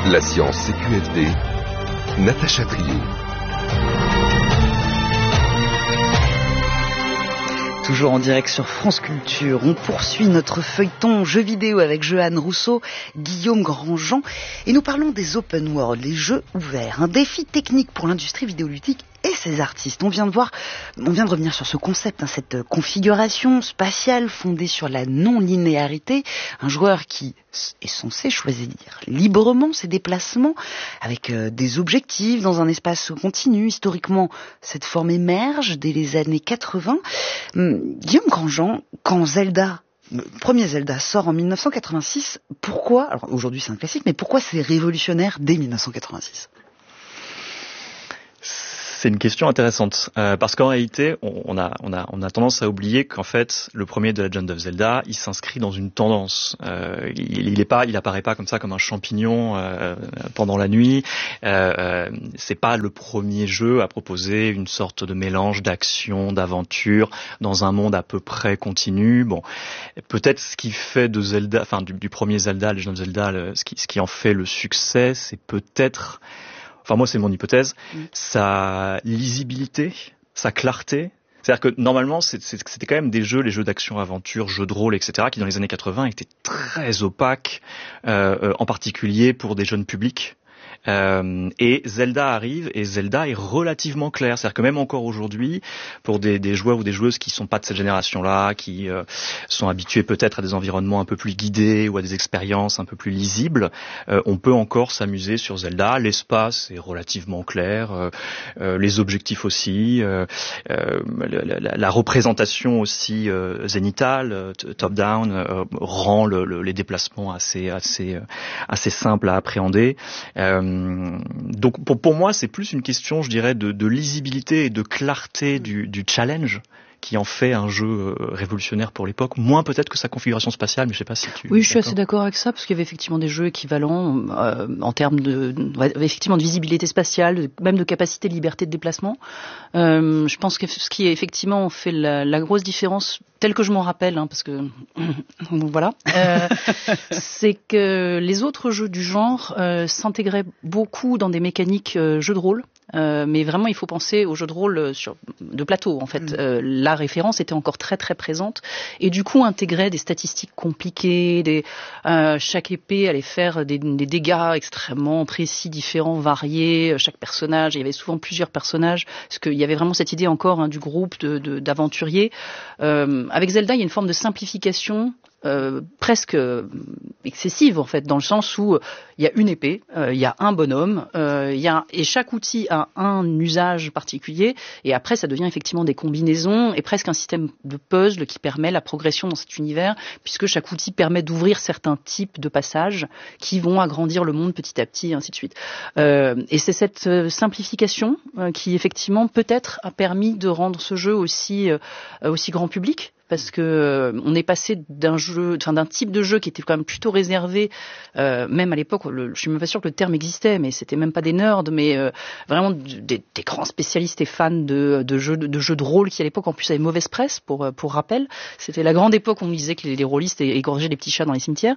La science CQFD, Natacha Trier. Toujours en direct sur France Culture, on poursuit notre feuilleton jeux vidéo avec Johan Rousseau, Guillaume Grandjean, et nous parlons des open world, les jeux ouverts, un défi technique pour l'industrie vidéoludique et ses artistes. On vient de revenir sur ce concept, cette configuration spatiale fondée sur la non-linéarité, un joueur qui est censé choisir librement ses déplacements avec des objectifs dans un espace continu. Historiquement, cette forme émerge dès les années 80. Guillaume Grandjean, quand le premier Zelda sort en 1986, pourquoi, alors aujourd'hui c'est un classique, mais pourquoi c'est révolutionnaire dès 1986 ? C'est une question intéressante parce qu'en réalité, on a tendance à oublier qu'en fait, le premier The Legend of Zelda, il s'inscrit dans une tendance. Il apparaît pas comme ça, comme un champignon pendant la nuit. C'est pas le premier jeu à proposer une sorte de mélange d'action, d'aventure dans un monde à peu près continu. Bon, peut-être ce qui fait de Zelda, enfin du premier Zelda, Legend of Zelda, ce qui en fait le succès, c'est peut-être. Enfin, moi, c'est mon hypothèse, sa lisibilité, sa clarté. C'est-à-dire que, normalement, c'était quand même des jeux, les jeux d'action-aventure, jeux de rôle, etc., qui, dans les années 80, étaient très opaques, en particulier pour des jeunes publics. Et Zelda arrive, et Zelda est relativement clair. C'est-à-dire que même encore aujourd'hui, pour des joueurs ou des joueuses qui sont pas de cette génération-là, qui sont habitués peut-être à des environnements un peu plus guidés ou à des expériences un peu plus lisibles, on peut encore s'amuser sur Zelda. L'espace est relativement clair, les objectifs aussi, la représentation aussi zénitale, top-down, rend les déplacements assez simples à appréhender. Donc pour moi, c'est plus une question, je dirais, de lisibilité et de clarté du challenge qui en fait un jeu révolutionnaire pour l'époque, moins peut-être que sa configuration spatiale, mais je sais pas si tu... Oui, je suis assez d'accord avec ça, parce qu'il y avait effectivement des jeux équivalents en termes effectivement de visibilité spatiale, même de capacité de liberté de déplacement. Je pense que ce qui effectivement fait la grosse différence, tel que je m'en rappelle, parce que voilà, c'est que les autres jeux du genre s'intégraient beaucoup dans des mécaniques jeux de rôle. Mais vraiment, il faut penser aux jeux de rôle de plateau. En fait, la référence était encore très très présente, et du coup intégrait des statistiques compliquées. Chaque épée allait faire des dégâts extrêmement précis, différents, variés. Chaque personnage, il y avait souvent plusieurs personnages, parce qu'il y avait vraiment cette idée encore du groupe d'aventuriers. Avec Zelda, il y a une forme de simplification. Presque excessive en fait, dans le sens où il y a une épée, il y a un bonhomme, et chaque outil a un usage particulier, et après ça devient effectivement des combinaisons et presque un système de puzzle qui permet la progression dans cet univers, puisque chaque outil permet d'ouvrir certains types de passages qui vont agrandir le monde petit à petit, et ainsi de suite. Et c'est cette simplification qui effectivement peut-être a permis de rendre ce jeu aussi grand public. Parce que on est passé d'un type de jeu qui était quand même plutôt réservé, même à l'époque, je suis même pas sûr que le terme existait, mais c'était même pas des nerds, mais vraiment des grands spécialistes et fans de jeux de rôle qui à l'époque en plus avaient mauvaise presse, pour rappel. C'était la grande époque où on disait que les rôlistes égorgeaient les petits chats dans les cimetières.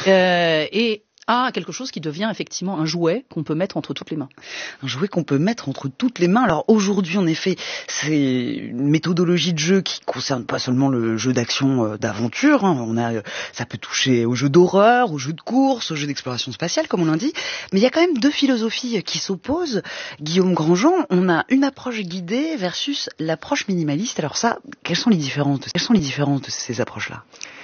Et quelque chose qui devient effectivement un jouet qu'on peut mettre entre toutes les mains. Un jouet qu'on peut mettre entre toutes les mains. Alors aujourd'hui, en effet, c'est une méthodologie de jeu qui concerne pas seulement le jeu d'action, d'aventure. Ça peut toucher aux jeux d'horreur, aux jeux de course, aux jeux d'exploration spatiale, comme on l'a dit. Mais il y a quand même deux philosophies qui s'opposent. Guillaume Grandjean, on a une approche guidée versus l'approche minimaliste. Alors ça, quelles sont les différences de ces approches-là ?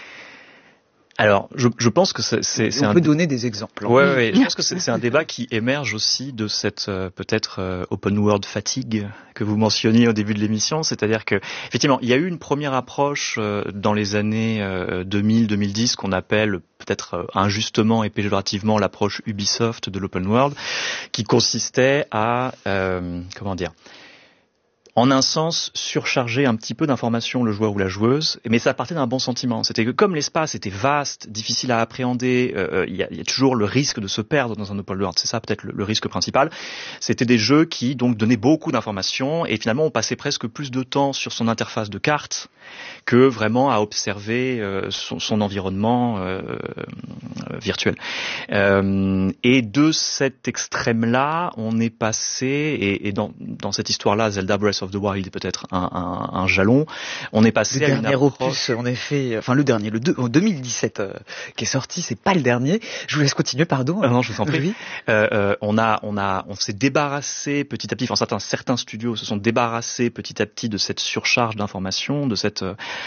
Alors, je pense que on peut donner des exemples. Ouais, je pense que c'est un débat qui émerge aussi de cette peut-être open world fatigue que vous mentionniez au début de l'émission, c'est-à-dire que effectivement, il y a eu une première approche dans les années 2000-2010 qu'on appelle peut-être injustement et péjorativement l'approche Ubisoft de l'open world, qui consistait à en un sens, surcharger un petit peu d'informations le joueur ou la joueuse, mais ça partait d'un bon sentiment. C'était que comme l'espace était vaste, difficile à appréhender, il y a toujours le risque de se perdre dans un open world. C'est ça peut-être le risque principal. C'était des jeux qui donc donnaient beaucoup d'informations et finalement on passait presque plus de temps sur son interface de carte que vraiment à observer son environnement virtuel. Et de cet extrême-là, on est passé, et dans cette histoire-là, Zelda Breath of the Wild est peut-être un jalon, on est passé à une approche... Le dernier opus, en effet, enfin le dernier, en 2017 qui est sorti, c'est pas le dernier. Je vous laisse continuer, pardon. Non, je vous en prie. On s'est débarrassé petit à petit, enfin certains studios se sont débarrassés petit à petit de cette surcharge d'informations, de cette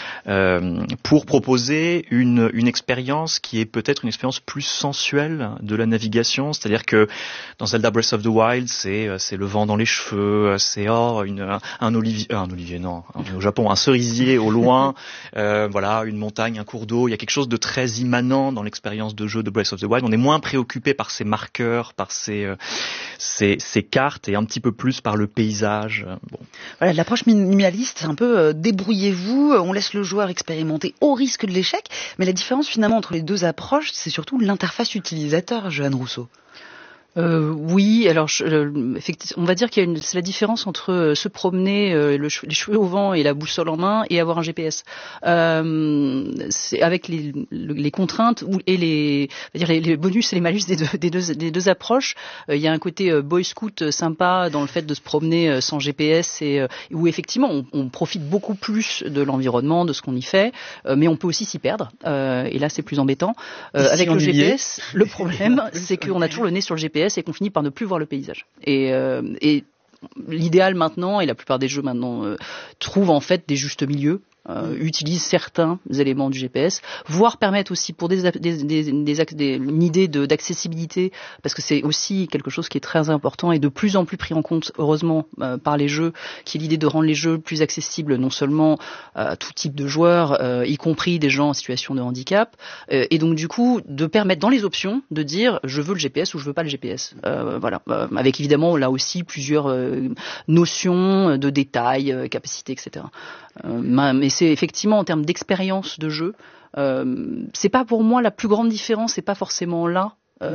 pour proposer une expérience qui est peut-être une expérience plus sensuelle de la navigation, c'est-à-dire que dans Zelda Breath of the Wild, c'est le vent dans les cheveux, c'est un olivier non, au Japon, un cerisier au loin, voilà, une montagne, un cours d'eau, il y a quelque chose de très immanent dans l'expérience de jeu de Breath of the Wild. On est moins préoccupé par ces marqueurs, par ces cartes et un petit peu plus par le paysage. Bon. Voilà, l'approche minimaliste, c'est un peu débrouillez-vous, on laisse le joueur expérimenter au risque de l'échec, mais la différence finalement entre les deux approches, c'est surtout l'interface utilisateur, Johan Rousseau. Oui, alors effectivement, on va dire qu'il y a c'est la différence entre se promener les cheveux au vent et la boussole en main et avoir un GPS. C'est avec les contraintes et les bonus et les malus des deux approches. Il y a un côté Boy Scout sympa dans le fait de se promener sans GPS et où effectivement on profite beaucoup plus de l'environnement, de ce qu'on y fait, mais on peut aussi s'y perdre. Et là, c'est plus embêtant. Avec le GPS, le problème, c'est qu'on a toujours le nez sur le GPS et qu'on finit par ne plus voir le paysage. Et l'idéal maintenant, et la plupart des jeux maintenant trouvent en fait des justes milieux, utilisent certains éléments du GPS, voire permettent aussi pour une idée d'accessibilité, parce que c'est aussi quelque chose qui est très important et de plus en plus pris en compte, heureusement, par les jeux, qui est l'idée de rendre les jeux plus accessibles non seulement à tout type de joueurs, y compris des gens en situation de handicap, et donc du coup de permettre dans les options de dire je veux le GPS ou je veux pas le GPS. Voilà, avec évidemment là aussi plusieurs notions de détails, capacités, etc. Mais c'est effectivement en termes d'expérience de jeu, c'est pas pour moi la plus grande différence, c'est pas forcément là.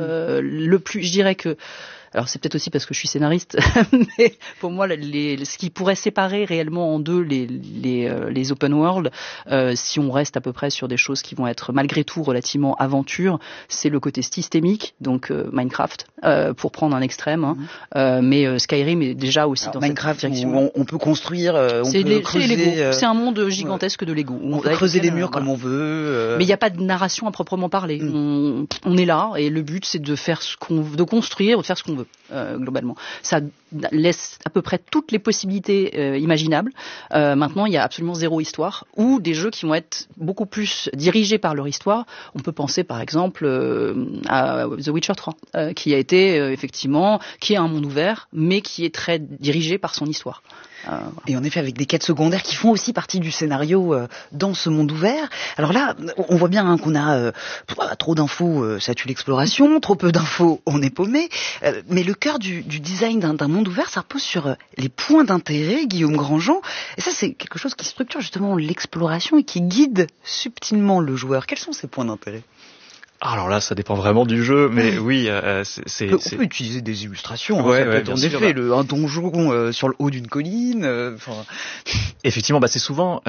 Je dirais que, alors c'est peut-être aussi parce que je suis scénariste, mais pour moi ce qui pourrait séparer réellement en deux les open world, si on reste à peu près sur des choses qui vont être malgré tout relativement aventure, c'est le côté systémique, donc Minecraft, pour prendre un extrême, mais Skyrim est déjà aussi dans Minecraft, cette direction. On peut construire, on peut creuser. C'est un monde gigantesque de Lego. On peut creuser les murs comme on veut. Mais il n'y a pas de narration à proprement parler. On est là et le but c'est de faire de construire, de faire ce qu'on veut. Globalement, ça laisse à peu près toutes les possibilités imaginables. Maintenant, il y a absolument zéro histoire ou des jeux qui vont être beaucoup plus dirigés par leur histoire. On peut penser par exemple à The Witcher 3, qui a été effectivement, qui est un monde ouvert, mais qui est très dirigé par son histoire. Et en effet, avec des quêtes secondaires qui font aussi partie du scénario dans ce monde ouvert. Alors là, on voit bien qu'on a trop d'infos, ça tue l'exploration, trop peu d'infos, on est paumé. Mais le cœur du design d'un monde ouvert, ça repose sur les points d'intérêt, Guillaume Grandjean. Et ça, c'est quelque chose qui structure justement l'exploration et qui guide subtilement le joueur. Quels sont ces points d'intérêt ? Alors là, ça dépend vraiment du jeu, mais oui, on peut utiliser des illustrations. Ouais, ça peut être en effet un donjon sur le haut d'une colline. Effectivement, c'est souvent.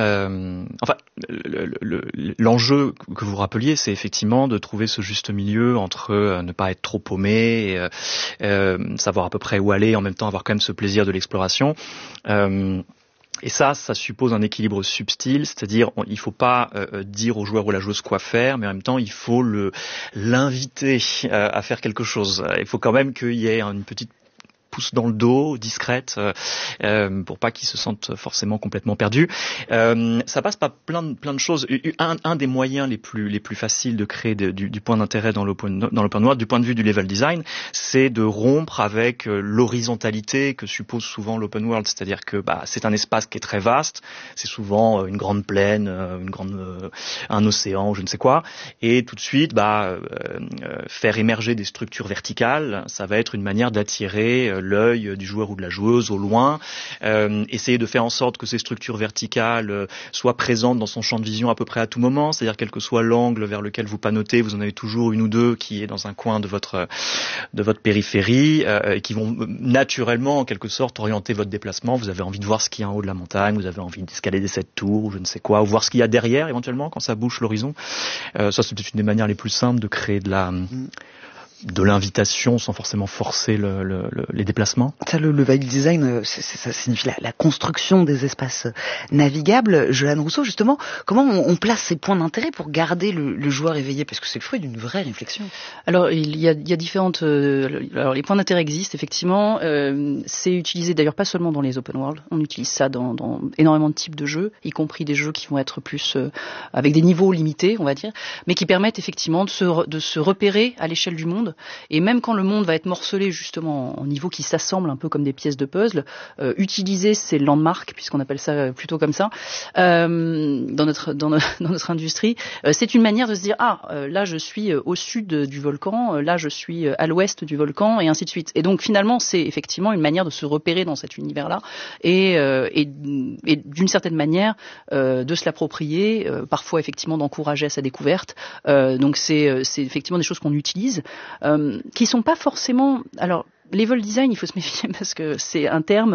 L'enjeu que vous rappeliez, c'est effectivement de trouver ce juste milieu entre ne pas être trop paumé, savoir à peu près où aller, en même temps avoir quand même ce plaisir de l'exploration. Et ça suppose un équilibre subtil, c'est-à-dire il faut pas dire au joueur ou à la joueuse quoi faire, mais en même temps il faut l'inviter à faire quelque chose. Il faut quand même qu'il y ait une petite pousse dans le dos, discrète, pour pas qu'ils se sentent forcément complètement perdus. Ça passe par plein de choses. Un des moyens les plus faciles de créer du point d'intérêt dans l'open world, du point de vue du level design, c'est de rompre avec l'horizontalité que suppose souvent l'open world, c'est-à-dire que c'est un espace qui est très vaste, c'est souvent une grande plaine, un océan ou je ne sais quoi, et tout de suite faire émerger des structures verticales, ça va être une manière d'attirer l'œil du joueur ou de la joueuse au loin, essayer de faire en sorte que ces structures verticales soient présentes dans son champ de vision à peu près à tout moment, c'est-à-dire quel que soit l'angle vers lequel vous panotez, vous en avez toujours une ou deux qui est dans un coin de votre périphérie et qui vont naturellement en quelque sorte orienter votre déplacement. Vous avez envie de voir ce qu'il y a en haut de la montagne, vous avez envie d'escalader cette tour ou je ne sais quoi, ou voir ce qu'il y a derrière éventuellement quand ça bouche l'horizon. Ça c'est peut-être une des manières les plus simples de créer de l'invitation sans forcément forcer les déplacements. Ça, le whale design, ça signifie la construction des espaces navigables. Johan Rousseau, justement, comment on place ces points d'intérêt pour garder le joueur éveillé? Parce que c'est le fruit d'une vraie réflexion. Alors, il y a différentes... alors, les points d'intérêt existent, effectivement. C'est utilisé d'ailleurs pas seulement dans les open world. On utilise ça dans énormément de types de jeux, y compris des jeux qui vont être plus... avec des niveaux limités, on va dire, mais qui permettent effectivement de se repérer à l'échelle du monde. Et même quand le monde va être morcelé justement en niveaux qui s'assemblent un peu comme des pièces de puzzle, utiliser ces landmarks, puisqu'on appelle ça plutôt comme ça, dans notre industrie, c'est une manière de se dire là je suis au sud du volcan, là je suis à l'ouest du volcan, et ainsi de suite. Et donc finalement c'est effectivement une manière de se repérer dans cet univers-là et d'une certaine manière de se l'approprier, parfois effectivement d'encourager à sa découverte. Donc c'est effectivement des choses qu'on utilise. Qui sont pas forcément... Alors, level design, il faut se méfier parce que c'est un terme